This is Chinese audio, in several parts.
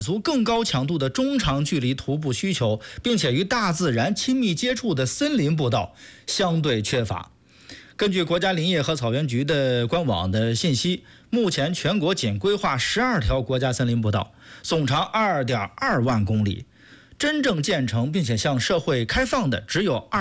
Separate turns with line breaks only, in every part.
足更高强度的中长距离徒步需求，并且与大自然亲密接触的森林步道相对缺乏。根据国家林业和草原局的官网的信息，目前全国仅规划12条国家森林步道，总长2.2万公里，真正建成并且向社会开放的只有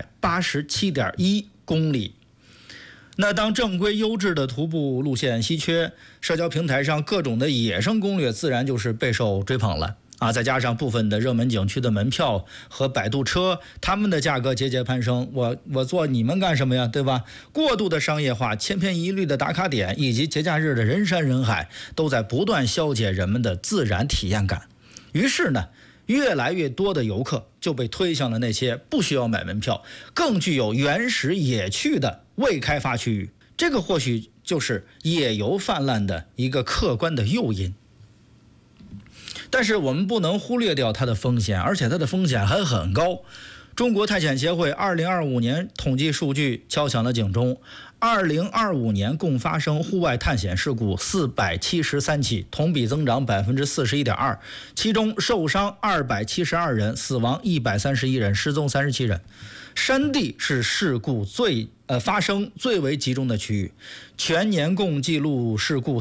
287.1公里。那当正规优质的徒步路线稀缺，社交平台上各种的野生攻略自然就是备受追捧了啊！再加上部分的热门景区的门票和摆渡车，他们的价格节节攀升，我做你们干什么呀？对吧？过度的商业化、千篇一律的打卡点，以及节假日的人山人海，都在不断消解人们的自然体验感。于是呢，越来越多的游客就被推向了那些不需要买门票、更具有原始野趣的未开发区域。这个或许就是野游泛滥的一个客观的诱因。但是我们不能忽略掉它的风险，而且它的风险还很高。中国探险协会2025年统计数据敲响了警钟，2025年共发生户外探险事故473起，同比增长41.2%，其中受伤272人，死亡131人，失踪37人。山地是事故发生最为集中的区域，全年共记录事故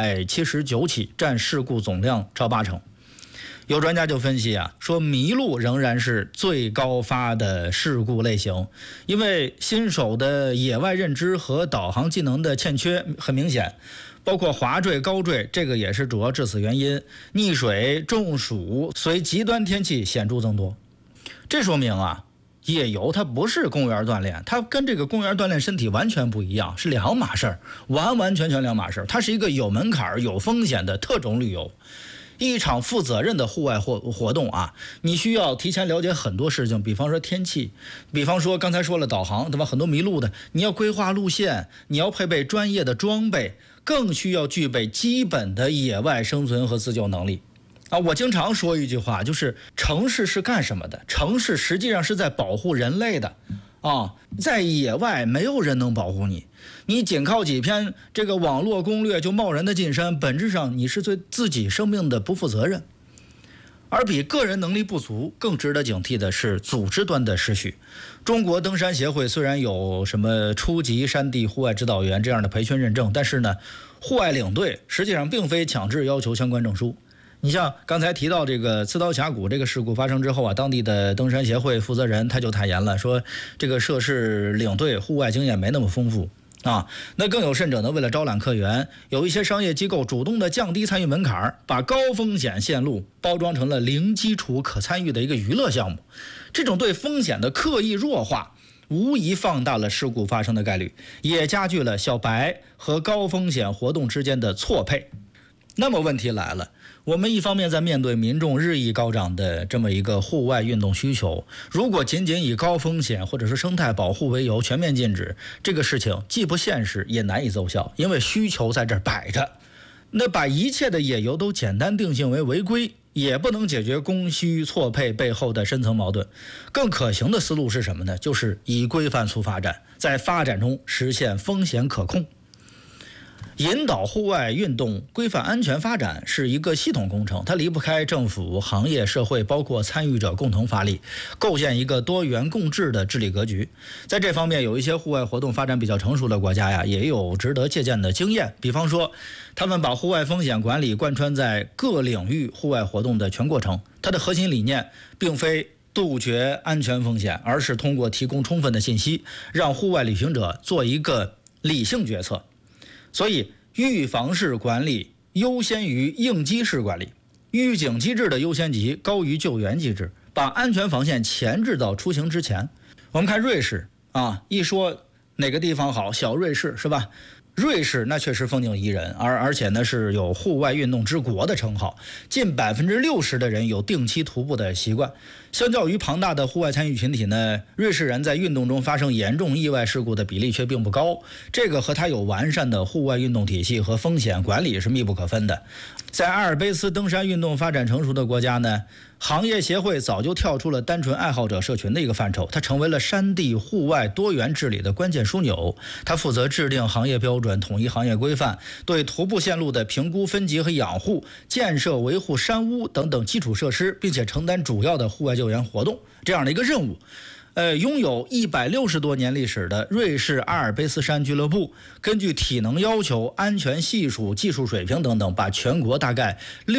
379起，占事故总量超80%。有专家就分析说迷路仍然是最高发的事故类型，因为新手的野外认知和导航技能的欠缺很明显，包括滑坠、高坠，这个也是主要致死原因。溺水、中暑随极端天气显著增多。这说明野游它不是公园锻炼，它跟这个公园锻炼身体完全不一样，是两码事儿，完完全全两码事儿。它是一个有门槛、有风险的特种旅游。一场负责任的户外活动你需要提前了解很多事情，比方说天气，比方说刚才说了导航，对吧？很多迷路的，你要规划路线，你要配备专业的装备，更需要具备基本的野外生存和自救能力。我经常说一句话，就是城市是干什么的？城市实际上是在保护人类的在野外没有人能保护你，你仅靠几篇这个网络攻略就贸然的进山，本质上你是对自己生命的不负责任。而比个人能力不足更值得警惕的是组织端的失序。中国登山协会虽然有什么初级山地户外指导员这样的培训认证，但是呢，户外领队实际上并非强制要求相关证书。你像刚才提到这个刺刀峡谷这个事故发生之后当地的登山协会负责人他就坦言了，说这个涉事领队户外经验没那么丰富那更有甚者呢，为了招揽客源，有一些商业机构主动的降低参与门槛，把高风险线路包装成了零基础可参与的一个娱乐项目。这种对风险的刻意弱化，无疑放大了事故发生的概率，也加剧了小白和高风险活动之间的错配。那么问题来了，我们一方面在面对民众日益高涨的这么一个户外运动需求，如果仅仅以高风险或者是生态保护为由全面禁止，这个事情既不现实也难以奏效，因为需求在这儿摆着。那把一切的野游都简单定性为违规，也不能解决供需错配背后的深层矛盾。更可行的思路是什么呢？就是以规范促发展，在发展中实现风险可控。引导户外运动规范安全发展是一个系统工程，它离不开政府、行业、社会包括参与者共同发力，构建一个多元共治的治理格局。在这方面，有一些户外活动发展比较成熟的国家也有值得借鉴的经验。比方说，他们把户外风险管理贯穿在各领域户外活动的全过程。它的核心理念并非杜绝安全风险，而是通过提供充分的信息，让户外旅行者做一个理性决策。所以预防式管理优先于应激式管理，预警机制的优先级高于救援机制，把安全防线前置到出行之前。我们看瑞士一说哪个地方好，小瑞士是吧？瑞士那确实风景宜人，而且呢是有户外运动之国的称号，近60%的人有定期徒步的习惯。相较于庞大的户外参与群体呢，瑞士人在运动中发生严重意外事故的比例却并不高，这个和他有完善的户外运动体系和风险管理是密不可分的。在阿尔卑斯登山运动发展成熟的国家呢，行业协会早就跳出了单纯爱好者社群的一个范畴，它成为了山地户外多元治理的关键枢纽。它负责制定行业标准、统一行业规范，对徒步线路的评估、分级和养护、建设、维护山屋等等基础设施，并且承担主要的户外救援活动这样的一个任务。拥有160多年历史的瑞士阿尔卑斯山俱乐部，根据体能要求、安全系数、技术水平等等，把全国大概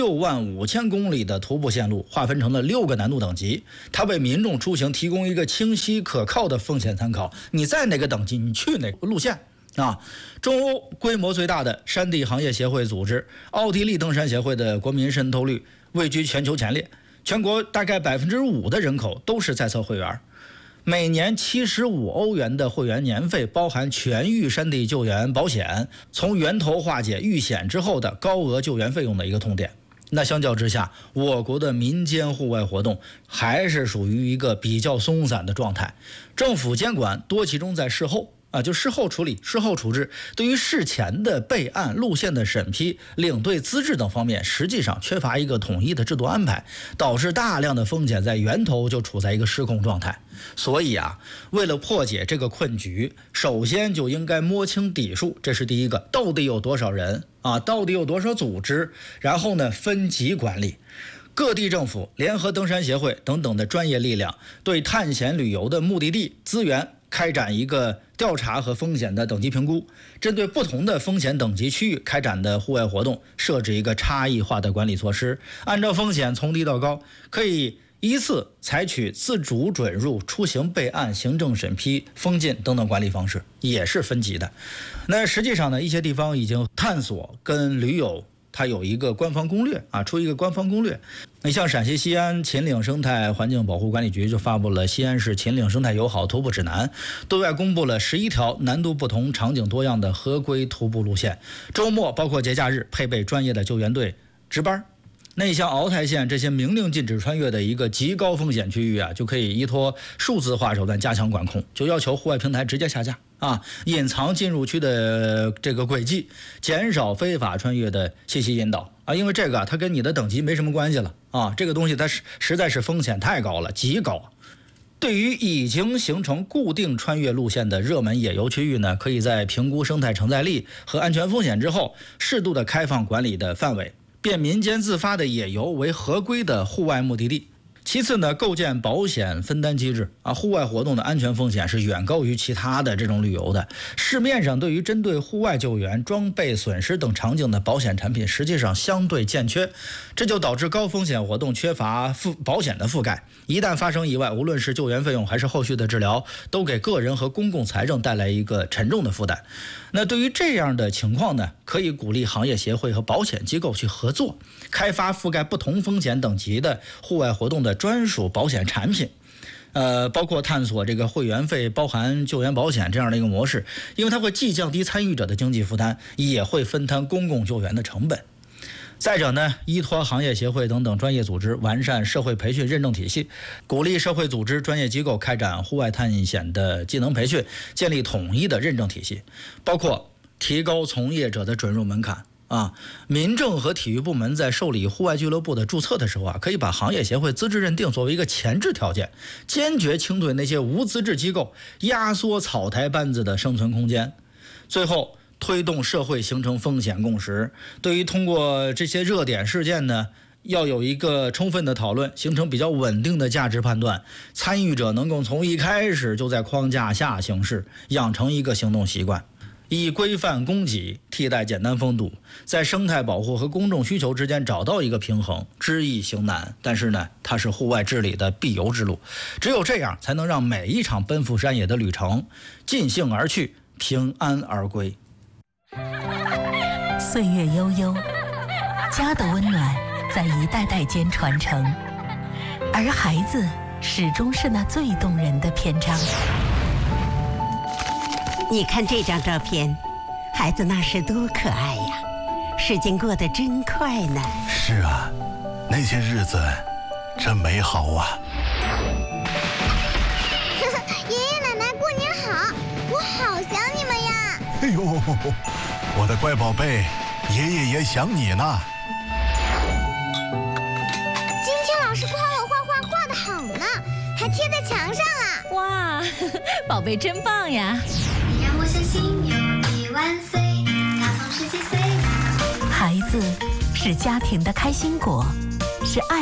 65000公里的徒步线路划分成了6个难度等级。它为民众出行提供一个清晰可靠的风险参考。你在哪个等级，你去哪个路线啊？中欧规模最大的山地行业协会组织奥地利登山协会的国民渗透率位居全球前列，全国大概5%的人口都是在册会员。每年75欧元的会员年费包含全域山地救援保险，从源头化解遇险之后的高额救援费用的一个痛点。那相较之下，我国的民间户外活动还是属于一个比较松散的状态，政府监管多集中在事后就事后处理、事后处置，对于事前的备案、路线的审批、领队资质等方面，实际上缺乏一个统一的制度安排，导致大量的风险在源头就处在一个失控状态。所以为了破解这个困局，首先就应该摸清底数，这是第一个，到底有多少人到底有多少组织，然后呢分级管理。各地政府、联合登山协会等等的专业力量，对探险旅游的目的地资源开展一个调查和风险的等级评估，针对不同的风险等级区域开展的户外活动，设置一个差异化的管理措施，按照风险从低到高，可以依次采取自主准入、出行备案、行政审批、封禁等等管理方式，也是分级的。那实际上呢，一些地方已经探索跟驴友它有一个官方攻略出一个官方攻略。你像陕西西安秦岭生态环境保护管理局就发布了西安市秦岭生态友好徒步指南，对外公布了11条难度不同、场景多样的合规徒步路线，周末包括节假日配备专业的救援队值班。那像鳌台县这些明令禁止穿越的一个极高风险区域就可以依托数字化手段加强管控，就要求户外平台直接下架隐藏进入区的这个轨迹，减少非法穿越的信息引导因为这个它跟你的等级没什么关系了这个东西它实在是风险太高了，极高。对于已经形成固定穿越路线的热门野游区域呢，可以在评估生态承载力和安全风险之后，适度的开放管理的范围，变民间自发的野游为合规的户外目的地。其次呢，构建保险分担机制户外活动的安全风险是远高于其他的这种旅游的。市面上对于针对户外救援、装备损失等场景的保险产品实际上相对欠缺，这就导致高风险活动缺乏保险的覆盖。一旦发生意外，无论是救援费用还是后续的治疗，都给个人和公共财政带来一个沉重的负担。那对于这样的情况呢，可以鼓励行业协会和保险机构去合作，开发覆盖不同风险等级的户外活动的专属保险产品，包括探索这个会员费包含救援保险这样的一个模式，因为它会既降低参与者的经济负担，也会分摊公共救援的成本。再者呢，依托行业协会等等专业组织，完善社会培训认证体系，鼓励社会组织、专业机构开展户外探险的技能培训，建立统一的认证体系，包括提高从业者的准入门槛。民政和体育部门在受理户外俱乐部的注册的时候可以把行业协会资质认定作为一个前置条件，坚决清退那些无资质机构，压缩草台班子的生存空间。最后，推动社会形成风险共识，对于通过这些热点事件呢，要有一个充分的讨论，形成比较稳定的价值判断，参与者能够从一开始就在框架下行事，养成一个行动习惯。以规范供给替代简单风度，在生态保护和公众需求之间找到一个平衡，知易行难，但是呢，它是户外治理的必由之路。只有这样，才能让每一场奔赴山野的旅程尽兴而去，平安而归。
岁月悠悠，家的温暖在一代代间传承，而孩子始终是那最动人的篇章。
你看这张照片，孩子那时多可爱呀，时间过得真快呢。
是啊，那些日子真美好啊。
爷爷奶奶过年好，我好想你们呀。
哎呦，我的乖宝贝，爷爷也想你呢。
今天老师夸我画画画得好呢，还贴在墙上了。
哇，宝贝真棒呀。
你让我相信有你万岁。
子是家庭的开心果，是爱